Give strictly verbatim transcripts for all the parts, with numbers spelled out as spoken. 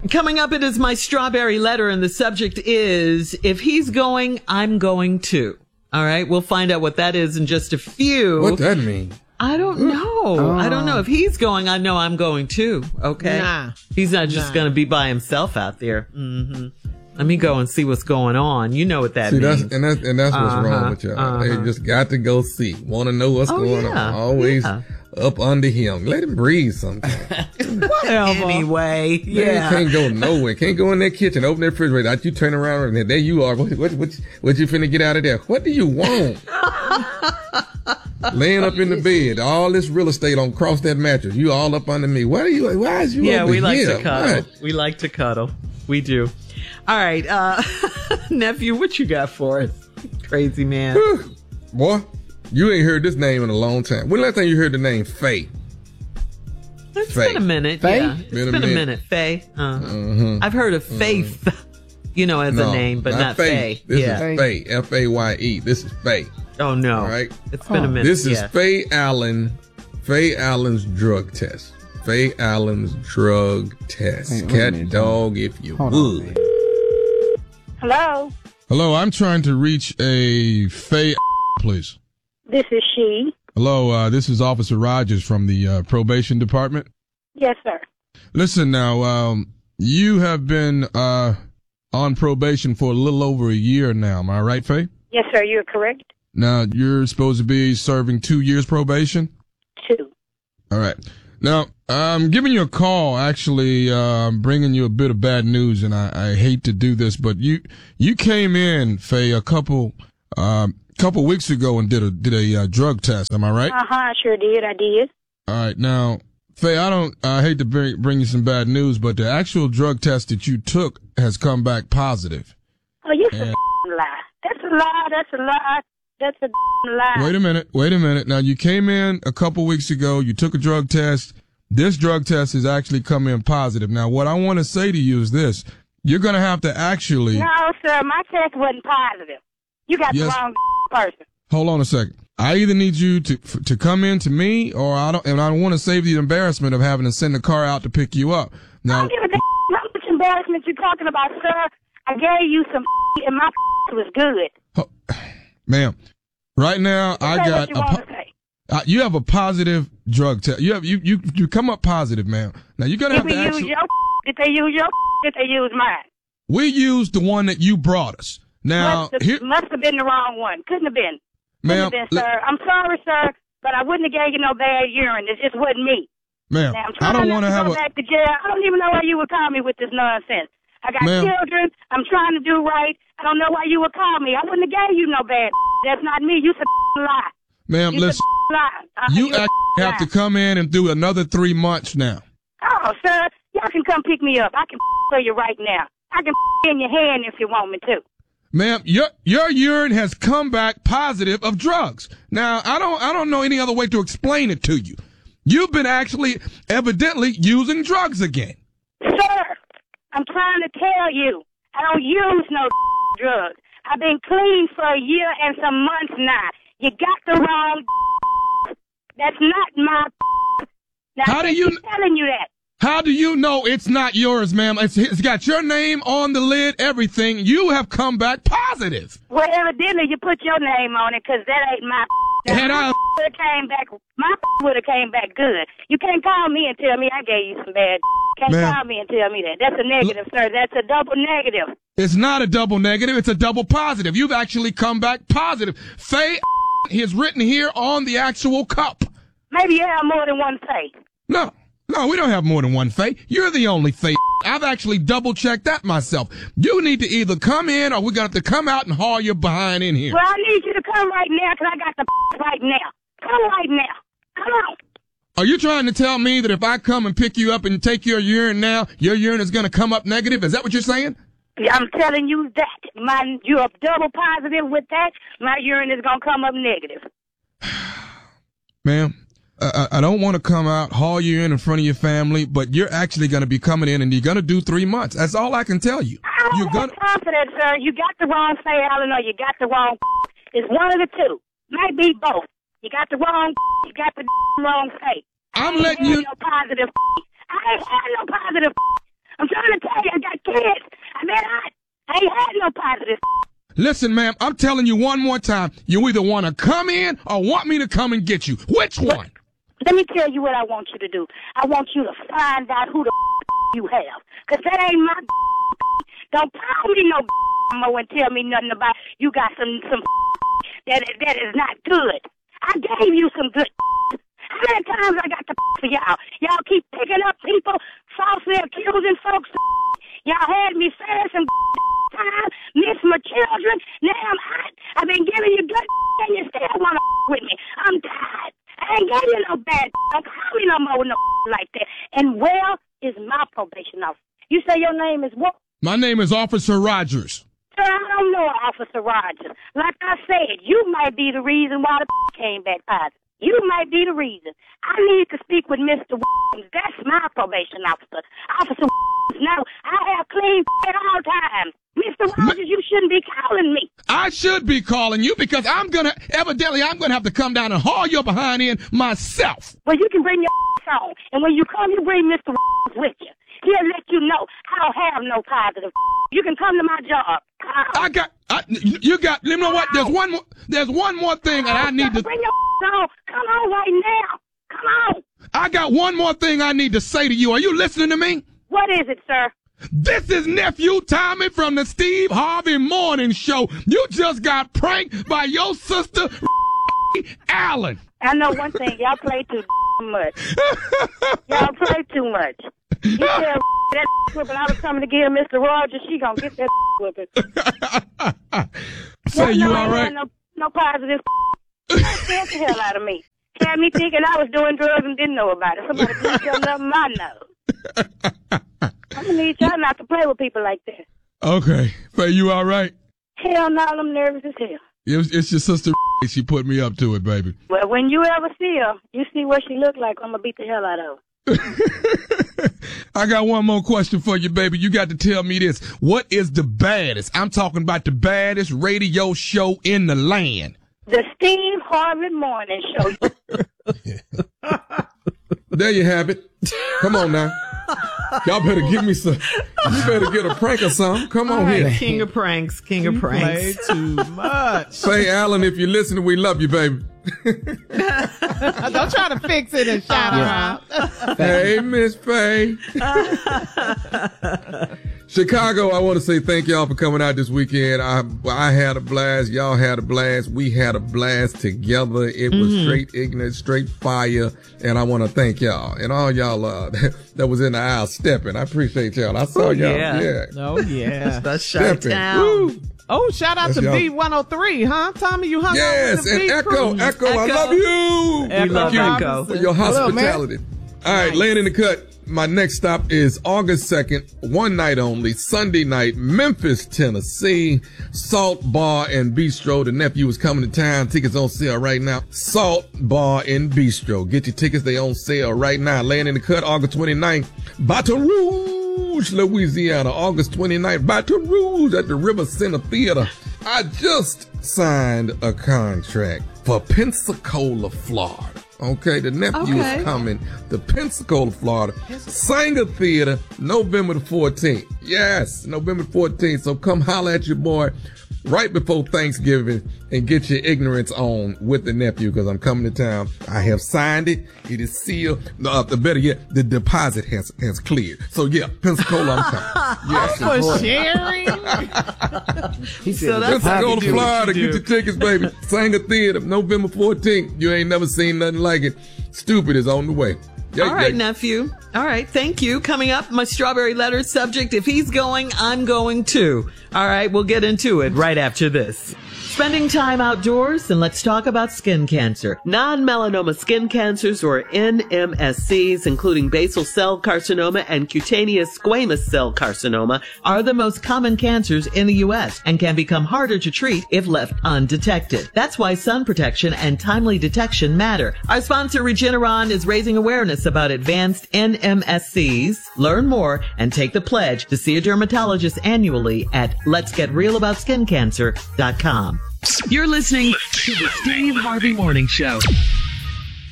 Coming up, it is my strawberry letter, and the subject is, if he's going, I'm going too. All right, we'll find out what that is in just a few. What that mean? I don't know. Uh, I don't know. If he's going, I know I'm going too. Okay? Nah. He's not just nah. going to be by himself out there. Mm-hmm. Let me go and see what's going on. You know what that see, means. That's, and, that's, and that's what's uh-huh, wrong with y'all. Uh-huh. They just got to go see. Want to know what's oh, going yeah, on. Always yeah. up under him. Let him breathe sometimes. Anyway, yeah. Man, can't go nowhere. Can't go in that kitchen, open that refrigerator. You turn around and there you are. What, what, what, what you finna get out of there? What do you want? Laying up in the bed, all this real estate on cross that mattress. You all up under me. Why are you? Why is you? Yeah, over we like here? to cuddle. What? We like to cuddle. We do. All right, uh, nephew, what you got for us? Crazy man. Boy, you ain't heard this name in a long time. When last time you heard the name Faye? It's Faye. been a minute. Faye? Yeah, it's been, been a a minute. minute. Faye. Uh, mm-hmm. I've heard of Faith, mm-hmm. you know, as no, a name, but not, not Faye. Faye. This yeah. is Faye. F A Y E. This is Faye. Oh no! All right. It's been oh. a minute. This is yeah. Faye Allen. Faye Allen's drug test. Faye Allen's drug test. Hey, Cat minute, dog, if you Hold would. on, Hello, Hello, I'm trying to reach a Faye, please. this is she. Hello, uh, this is Officer Rogers from the uh, probation department. Yes, sir. Listen now, um, you have been uh, on probation for a little over a year now. Am I right, Faye? Yes, sir, you're correct. Now, you're supposed to be serving two years probation? Two. All right. Now, I'm giving you a call, actually, uh, I'm bringing you a bit of bad news, and I, I hate to do this, but you, you came in, Faye, a couple, um, couple weeks ago and did a, did a, uh, drug test. Am I right? Uh-huh, I sure did, I did. All right. Now, Faye, I don't, I hate to bring, bring you some bad news, but the actual drug test that you took has come back positive. Oh, you And- a lie. That's a lie, that's a lie, that's a lie. Wait a minute, wait a minute. Now, you came in a couple weeks ago, you took a drug test. This drug test has actually come in positive. Now, what I want to say to you is this. You're going to have to actually... No, sir, my test wasn't positive. You got Yes. the wrong person. Hold on a second. I either need you to f- to come in to me, or I don't, and I don't want to save the embarrassment of having to send a car out to pick you up. I Now, don't give a damn how much embarrassment you're talking about, sir. I gave you some and my was good. ho- ma'am, right now I Say got what you a... want Po- to say. uh, you have a positive drug test. You have you you you come up positive, ma'am. Now you're gonna Did have we to use actually. your Did they use your Did they use mine? We used the one that you brought us. Now must, have, here, must have been the wrong one. Couldn't have been. Couldn't ma'am, have been, li- sir. I'm sorry, sir, but I wouldn't have gave you no bad urine. It just wasn't me. ma'am, Now, I'm I trying don't not want to to have go a. back to jail. I don't even know why you would call me with this nonsense. I got Ma'am. children. I'm trying to do right. I don't know why you would call me. I wouldn't have gave you no bad. That's not me. You some lie. Ma'am, You listen, some lie. Uh, you a actually have to lie. come in and do another three months now. Oh, sir, y'all can come pick me up. I can for you right now. I can in your hand if you want me to. Ma'am, your your urine has come back positive of drugs. Now, I don't I don't know any other way to explain it to you. You've been actually evidently using drugs again. Sir, I'm trying to tell you, I don't use no drugs. I've been clean for a year and some months now. You got the wrong. That's not my. Now, How I do you- keep telling you that? How do you know it's not yours, ma'am? It's, it's got your name on the lid, everything. You have come back positive. Well, evidently you put your name on it, 'cause that ain't my. Now, And I- my would have came back. My would have came back good. You can't call me and tell me I gave you some bad. Can't Ma'am. call me and tell me that. That's a negative, sir. That's a double negative. It's not a double negative. It's a double positive. You've actually come back positive. Faye is written here on the actual cup. Maybe you have more than one face. No, no, we don't have more than one Faye. You're the only Faye. I've actually double checked that myself. You need to either come in or we're going to have to come out and haul your behind in here. Well, I need you to come right now 'cause I got the right now. Come right now. Come on. Are you trying to tell me that if I come and pick you up and take your urine now, your urine is going to come up negative? Is that what you're saying? I'm telling you that. My, you're double positive with that. My urine is going to come up negative. Ma'am, I, I don't want to come out, haul you in in front of your family, but you're actually going to be coming in and you're going to do three months. That's all I can tell you. I don't You're have gonna. confidence, sir. You got the wrong Faye Allen or you got the wrong. It's one of the two. Might be both. You got the wrong. You got the wrong Faye. I'm I ain't letting had you. No positive. I ain't had no positive. I'm trying to tell you, I got kids. I mean, I, I ain't had no positive. Listen, ma'am, I'm telling you one more time. You either want to come in or want me to come and get you. Which one? Let me tell you what I want you to do. I want you to find out who the you have. Because that ain't my. Don't call me no mo and tell me nothing about you got some, some that, that is not good. I gave you some good. How many times I got to for y'all? Y'all keep picking up people, falsely accusing folks. Y'all had me saying some time, miss my children. Now I'm hot. I've been giving you good and you still want to with me. I'm tired. I ain't giving you no bad. Don't call me no more with no like that. And where is my probation officer? You say your name is what? My name is Officer Rogers. Sir, I don't know Officer Rogers. Like I said, you might be the reason why the came back positive. You might be the reason. I need to speak with Mister Williams. That's my probation officer. Officer Williams, no, I have clean at all times. Mister Rogers, you shouldn't be calling me. I should be calling you because I'm going to, evidently, I'm going to have to come down and haul your behind in myself. Well, you can bring your on. And when you come, you bring Mister with you. He'll let you know I don't have no positive. You can come to my job. I got, I, you got, you know what? There's one more, there's one more thing that I need to. Bring your on. Come on right now. Come on. I got one more thing I need to say to you. Are you listening to me? What is it, sir? This is Nephew Tommy from the Steve Harvey Morning Show. You just got pranked by your sister, Allen. I know one thing. Y'all play too much. Y'all play too much. You tell that whipping I was coming to give Mister Rogers, she gonna get that whipping. Say you no, all right? No, no positive. That scared the hell out of me. Had me thinking I was doing drugs and didn't know about it. Somebody please tell me something I know. I'm gonna need y'all not to play with people like that. Okay. Faye, you all right? Hell no, I'm nervous as hell. It's, it's your sister. She put me up to it, baby. Well, when you ever see her, you see what she look like, I'm gonna beat the hell out of her. I got one more question for you, baby. You got to tell me this. What is the baddest? I'm talking about the baddest radio show in the land. The Steve Harvey Morning Show. There you have it. Come on now. Y'all better give me some. You better get a prank or something. Come on right, here. King of pranks. King of you pranks. Play too much. Faye Allen, if you're listening, we love you, baby. Don't try to fix it and shout her out. Hey, Miss Faye. Chicago, I want to say thank y'all for coming out this weekend. I I had a blast. Y'all had a blast. We had a blast together. It was mm-hmm. straight ignorant, straight fire. And I want to thank y'all and all y'all uh, that was in the aisle stepping. I appreciate y'all. I saw Ooh, y'all. Yeah. yeah. Oh, yeah. That's Chi-Town. Oh, shout out That's to y'all. B one oh three, huh? Tommy, you hung Yes, out with the and B Echo, crew. Echo, I love you. Echo We love Thank you Echo. for your Hello, hospitality. All right, Nice. laying in the cut. My next stop is August second, one night only, Sunday night, Memphis, Tennessee, Salt Bar and Bistro. The nephew is coming to town. Tickets on sale right now. Salt Bar and Bistro. Get your tickets. They on sale right now. Laying in the cut, August twenty-ninth, Baton Rouge, Louisiana. August twenty-ninth, Baton Rouge at the River Center Theater. I just signed a contract for Pensacola, Florida. Okay, the nephew Okay. is coming to Pensacola, Florida. Sanger Theater, November the fourteenth. Yes, November fourteenth. So come holler at your boy right before Thanksgiving and get your ignorance on with the nephew because I'm coming to town. I have signed it. It is sealed. Uh, the better yet, the deposit has has cleared. So yeah, Pensacola, I'm coming. Yes, For boy. sharing. So that's how Pensacola, you do Florida. what you Get do. your tickets, baby. Sanger Theater, November fourteenth. You ain't never seen nothing like it. Stupid is on the way. Yeah, All right, yeah. nephew. All right, thank you. Coming up, my strawberry letter subject. If he's going, I'm going too. All right, we'll get into it right after this. Spending time outdoors, and let's talk about skin cancer. Non-melanoma skin cancers, or N M S Cs, including basal cell carcinoma and cutaneous squamous cell carcinoma, are the most common cancers in the U S and can become harder to treat if left undetected. That's why sun protection and timely detection matter. Our sponsor, Regeneron, is raising awareness about advanced N M S Cs. Learn more and take the pledge to see a dermatologist annually at lets get real about skin cancer dot com. You're listening to the Steve Harvey Morning Show.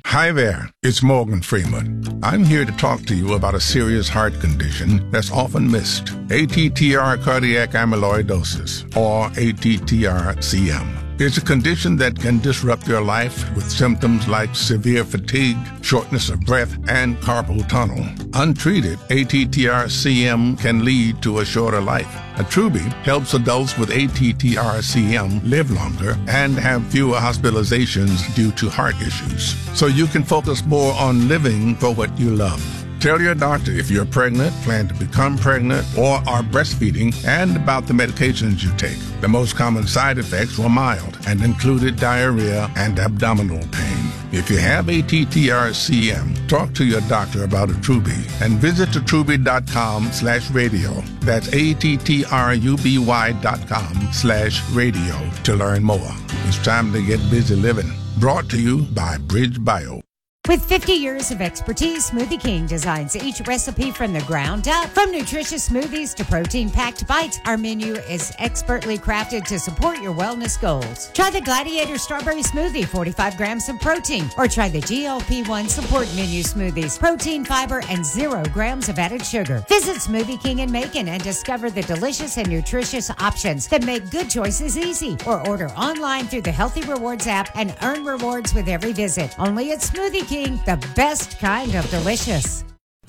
Hi there, it's Morgan Freeman. I'm here to talk to you about a serious heart condition that's often missed. A T T R cardiac amyloidosis, or A T T R C M. It's a condition that can disrupt your life with symptoms like severe fatigue, shortness of breath, and carpal tunnel. Untreated, A T T R C M can lead to a shorter life. Attruby helps adults with A T T R C M live longer and have fewer hospitalizations due to heart issues, so you can focus more on living for what you love. Tell your doctor if you're pregnant, plan to become pregnant, or are breastfeeding, and about the medications you take. The most common side effects were mild and included diarrhea and abdominal pain. If you have A T T R C M, talk to your doctor about Attruby and visit attruby.com slash radio. That's A-T-T-R-U-B-Y dot com slash radio to learn more. It's time to get busy living. Brought to you by Bridge Bio. With fifty years of expertise, Smoothie King designs each recipe from the ground up. From nutritious smoothies to protein-packed bites, our menu is expertly crafted to support your wellness goals. Try the Gladiator Strawberry Smoothie, forty-five grams of protein, or try the G L P one Support Menu Smoothies, protein, fiber, and zero grams of added sugar. Visit Smoothie King in Macon and discover the delicious and nutritious options that make good choices easy. Or order online through the Healthy Rewards app and earn rewards with every visit. Only at Smoothie King. The best kind of delicious.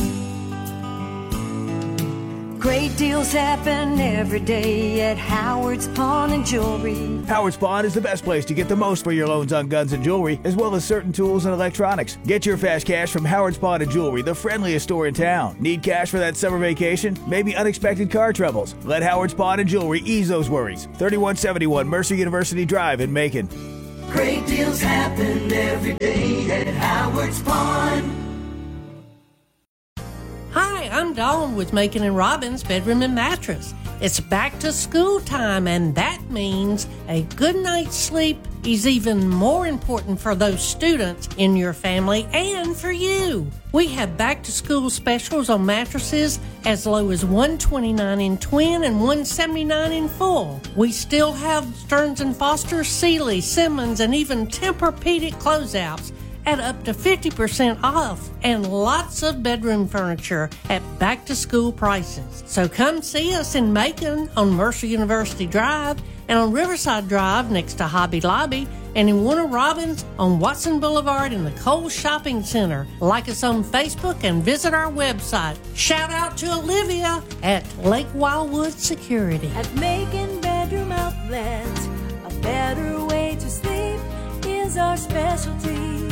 Great deals happen every day at Howard's Pawn and Jewelry. Howard's Pawn is the best place to get the most for your loans on guns and jewelry, as well as certain tools and electronics. Get your fast cash from Howard's Pawn and Jewelry, the friendliest store in town. Need cash for that summer vacation? Maybe unexpected car troubles? Let Howard's Pawn and Jewelry ease those worries. thirty-one seventy-one Mercer University Drive in Macon. Great deals happen every day at Howard's Pawn. Hi, I'm Dawn with Macon and Robbins Bedroom and Mattress. It's back to school time, and that means a good night's sleep is even more important for those students in your family and for you. We have back to school specials on mattresses as low as one hundred twenty-nine dollars in twin and one hundred seventy-nine dollars in full. We still have Stearns and Foster, Sealy, Simmons, and even Tempur-Pedic closeouts at up to fifty percent off, and lots of bedroom furniture at back-to-school prices. So come see us in Macon on Mercer University Drive and on Riverside Drive next to Hobby Lobby, and in Warner Robins on Watson Boulevard in the Kohl's Shopping Center. Like us on Facebook and visit our website. Shout out to Olivia at Lake Wildwood Security. At Macon Bedroom Outlets, a better way to sleep is our specialty.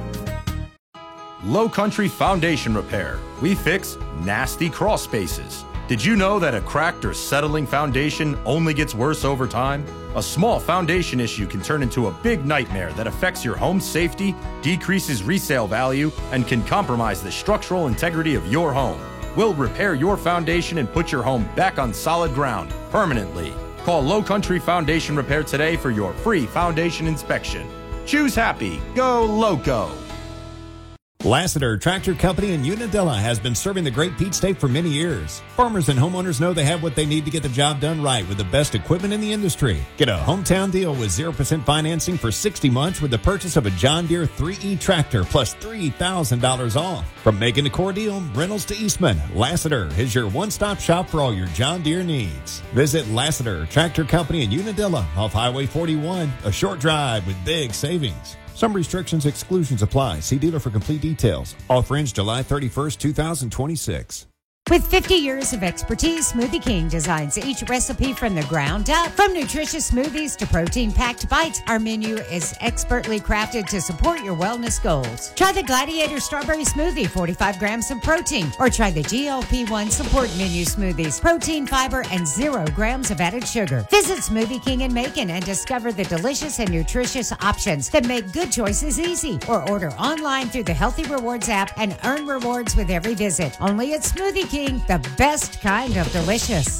Low Country Foundation Repair. We fix nasty crawl spaces. Did you know that a cracked or settling foundation only gets worse over time? A small foundation issue can turn into a big nightmare that affects your home's safety, decreases resale value, and can compromise the structural integrity of your home. We'll repair your foundation and put your home back on solid ground permanently. Call Low Country Foundation Repair today for your free foundation inspection. Choose happy. Go Loco. Lassiter Tractor Company in Unadilla has been serving the Great Peach State for many years. Farmers and homeowners know they have what they need to get the job done right with the best equipment in the industry. Get a hometown deal with zero percent financing for sixty months with the purchase of a John Deere three E tractor plus three thousand dollars off. From Macon to Cordele, Reynolds to Eastman, Lassiter is your one-stop shop for all your John Deere needs. Visit Lassiter Tractor Company in Unadilla off Highway forty-one, a short drive with big savings. Some restrictions, exclusions apply. See dealer for complete details. Offer ends July thirty-first, twenty twenty-six. With fifty years of expertise, Smoothie King designs each recipe from the ground up. From nutritious smoothies to protein-packed bites, our menu is expertly crafted to support your wellness goals. Try the Gladiator Strawberry Smoothie, forty-five grams of protein, or try the G L P one Support Menu Smoothies, protein, fiber, and zero grams of added sugar. Visit Smoothie King in Macon and discover the delicious and nutritious options that make good choices easy. Or order online through the Healthy Rewards app and earn rewards with every visit. Only at Smoothie King, the best kind of delicious.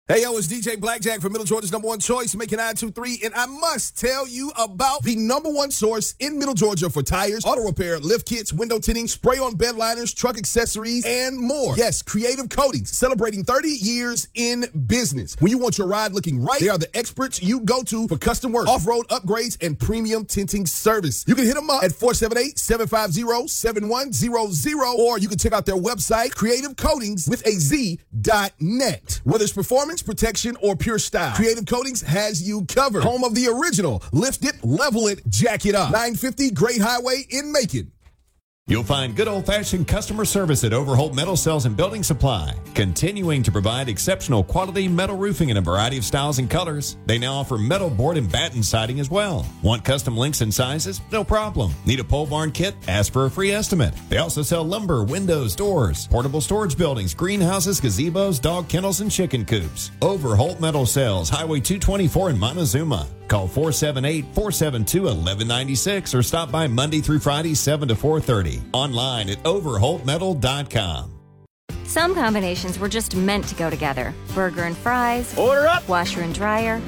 Hey, yo, it's D J Blackjack from Middle Georgia's number one choice, Macon nine two three, and I must tell you about the number one source in Middle Georgia for tires, auto repair, lift kits, window tinting, spray-on bed liners, truck accessories, and more. Yes, Creative Coatings, celebrating thirty years in business. When you want your ride looking right, they are the experts you go to for custom work, off-road upgrades, and premium tinting service. You can hit them up at four seven eight, seven five zero, seven one zero zero, or you can check out their website, creative coatings with a Z dot net. Whether it's performance, protection, or pure style, Creative Coatings has you covered. Home of the original lift it, level it, jack it up. nine fifty Great Highway in Macon. You'll find good old-fashioned customer service at Overholt Metal Sales and Building Supply, continuing to provide exceptional quality metal roofing in a variety of styles and colors. They now offer metal board and batten siding as well. Want custom lengths and sizes? No problem. Need a pole barn kit? Ask for a free estimate. They also sell lumber, windows, doors, portable storage buildings, greenhouses, gazebos, dog kennels, and chicken coops. Overholt Metal Sales, Highway two twenty-four in Montezuma. Call four seven eight, four seven two, one one nine six or stop by Monday through Friday, seven to four thirty. Online at overholt metal dot com. Some combinations were just meant to go together. Burger and fries. Order up. Washer and dryer.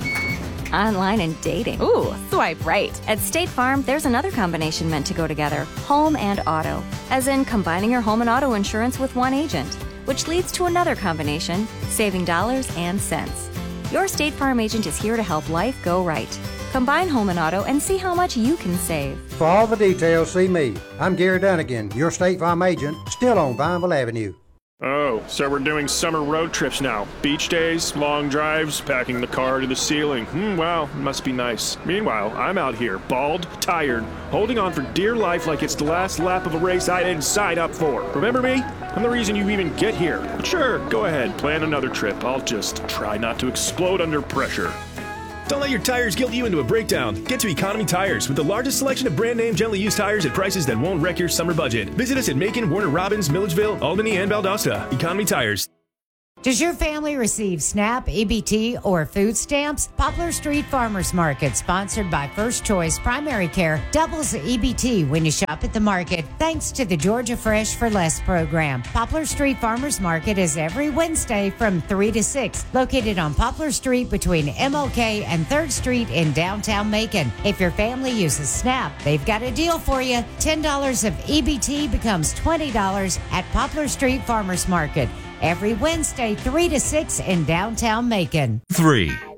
Online and dating. Ooh, swipe right. At State Farm, there's another combination meant to go together. Home and auto. As in combining your home and auto insurance with one agent. Which leads to another combination, saving dollars and cents. Your State Farm agent is here to help life go right. Combine home and auto and see how much you can save. For all the details, see me. I'm Gary Dunnigan, your State Farm agent, still on Vineville Avenue. Oh, so we're doing summer road trips now. Beach days, long drives, packing the car to the ceiling. Hmm, wow, must be nice. Meanwhile, I'm out here, bald, tired, holding on for dear life like it's the last lap of a race I didn't sign up for. Remember me? I'm the reason you even get here. But sure, go ahead, plan another trip. I'll just try not to explode under pressure. Don't let your tires guilt you into a breakdown. Get to Economy Tires with the largest selection of brand name gently used tires at prices that won't wreck your summer budget. Visit us at Macon, Warner Robins, Milledgeville, Albany, and Valdosta. Economy Tires. Does your family receive SNAP, E B T, or food stamps? Poplar Street Farmers Market, sponsored by First Choice Primary Care, doubles the E B T when you shop at the market, thanks to the Georgia Fresh for Less program. Poplar Street Farmers Market is every Wednesday from three to six, located on Poplar Street between M L K and third Street in downtown Macon. If your family uses SNAP, they've got a deal for you. ten dollars of E B T becomes twenty dollars at Poplar Street Farmers Market. Every Wednesday, three to six in downtown Macon. Three.